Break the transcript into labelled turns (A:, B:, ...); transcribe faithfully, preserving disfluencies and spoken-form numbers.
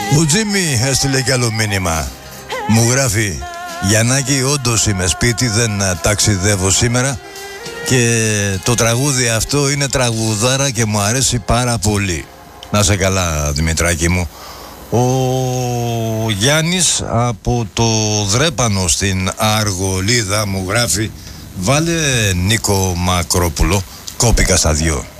A: Ο Τζίμι έστειλε κι άλλο μήνυμα. Μου γράφει: Γιαννάκη, όντως είμαι σπίτι, δεν ταξιδεύω σήμερα και το τραγούδι αυτό είναι τραγουδάρα και μου αρέσει πάρα πολύ. Να σε καλά, Δημητράκη μου. Ο Γιάννης από το Δρέπανο στην Αργολίδα μου γράφει: βάλε Νίκο Μακρόπουλο, κόπηκα στα δυο.